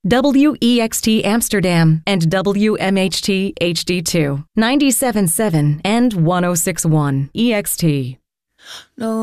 WEXT Amsterdam and WMHT HD2, 97.7 and 106.1 EXT. No.